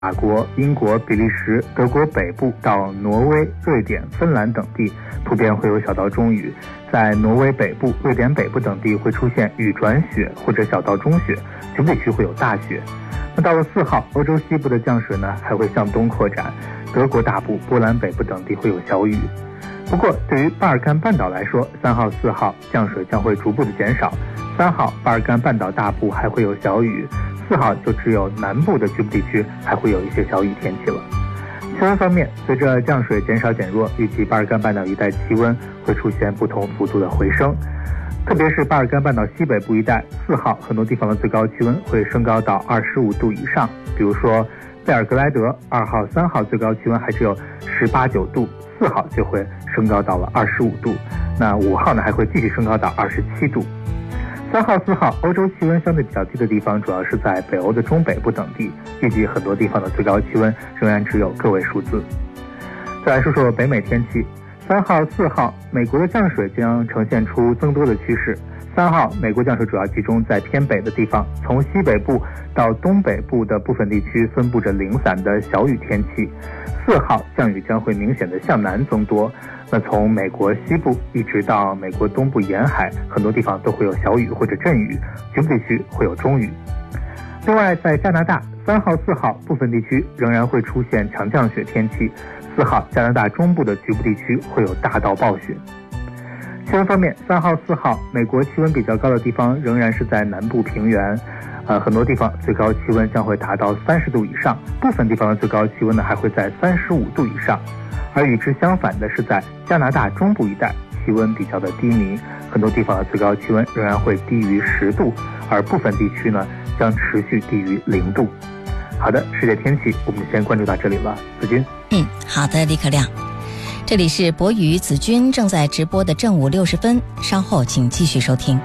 法国、英国、比利时、德国北部到挪威、瑞典、芬兰等地，普遍会有小到中雨。在挪威北部、瑞典北部等地会出现雨转雪或者小到中雪，局部地区会有大雪。那到了4号，欧洲西部的降水呢还会向东扩展，德国大部、波兰北部等地会有小雨。不过，对于巴尔干半岛来说，3号、4号降水将会逐步的减少。3号，巴尔干半岛大部还会有小雨；4号就只有南部的局部地区还会有一些小雨天气了。气温方面，随着降水减少减弱，预计巴尔干半岛一带气温会出现不同幅度的回升。特别是巴尔干半岛西北部一带，4号很多地方的最高气温会升高到25度以上，比如说贝尔格莱德2号、3号最高气温还只有18、9度，4号就会升高到了25度。那5号呢还会继续升高到27度。3号、4号欧洲气温相对比较低的地方，主要是在北欧的中北部等地，预计很多地方的最高气温仍然只有个位数字。再来说说北美天气，3号、4号美国的降水将呈现出增多的趋势。3号美国降水主要集中在偏北的地方，从西北部到东北部的部分地区分布着零散的小雨天气。4号降雨将会明显的向南增多，那从美国西部一直到美国东部沿海，很多地方都会有小雨或者阵雨，局部地区会有中雨。另外，在加拿大，3号、4号部分地区仍然会出现强降雪天气，4号加拿大中部的局部地区会有大到暴雪。气温方面，3号、4号美国气温比较高的地方仍然是在南部平原，很多地方最高气温将会达到30度以上，部分地方的最高气温呢还会在35度以上。而与之相反的是，在加拿大中部一带气温比较的低迷，很多地方的最高气温仍然会低于10度，而部分地区呢将持续低于0度。好的，世界天气我们先关注到这里了，子君。 好的，李可亮。这里是博宇子君正在直播的正午60分，稍后请继续收听。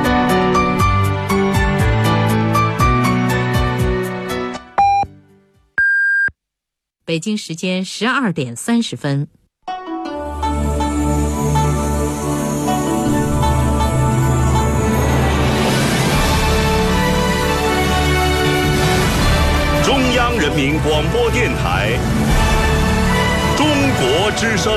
北京时间12点30分。 中央人民广播电台中国之声。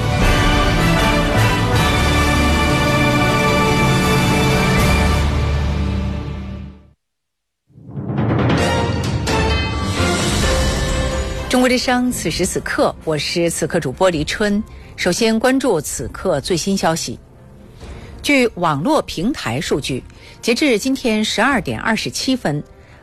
中国之声，此时此刻，我是此刻主播黎春。首先关注此刻最新消息。据网络平台数据，截至今天12点27分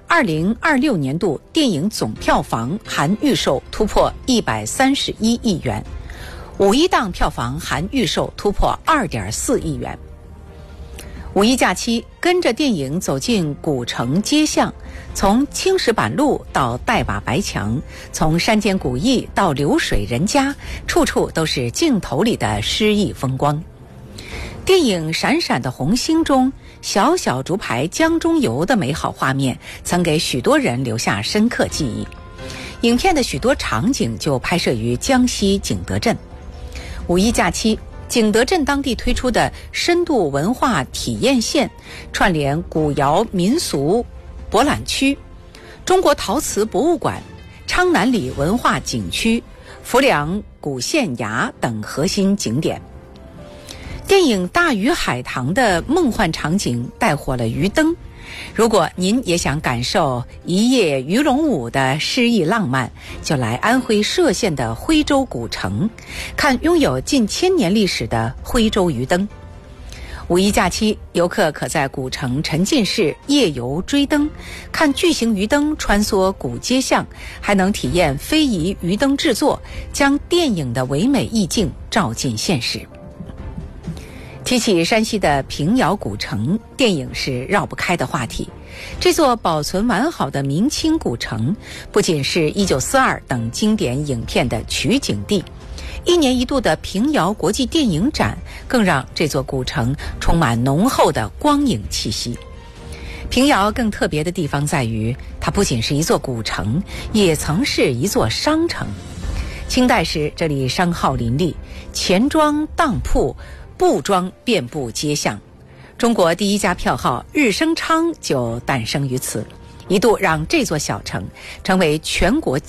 ，2026年度电影总票房含预售突破131亿元，5一档票房含预售突破2.4亿元。五一假期，跟着电影走进古城街巷，从青石板路到黛瓦白墙，从山间古意到流水人家，处处都是镜头里的诗意风光。电影《闪闪的红星》中，小小竹排江中游的美好画面曾给许多人留下深刻记忆。影片的许多场景就拍摄于江西景德镇。五一假期，景德镇当地推出的深度文化体验线，串联古窑民俗博览区、中国陶瓷博物馆、昌南里文化景区、浮梁古县衙等核心景点。电影《大鱼海棠》的梦幻场景带火了鱼灯。如果您也想感受一夜鱼龙舞的诗意浪漫，就来安徽歙县的徽州古城，看拥有近1000年历史的徽州鱼灯。五一假期，游客可在古城沉浸式夜游追灯，看巨型鱼灯穿梭古街巷，还能体验非遗鱼灯制作，将电影的唯美意境照进现实。提起山西的平遥古城，电影是绕不开的话题。这座保存完好的明清古城，不仅是1942等经典影片的取景地，1年1度的平遥国际电影展更让这座古城充满浓厚的光影气息。平遥更特别的地方在于，它不仅是一座古城，也曾是一座商城。清代时，这里商号林立，钱庄、当铺、布庄遍布街巷。中国第一家票号日升昌就诞生于此。 一度让这座小城成为全国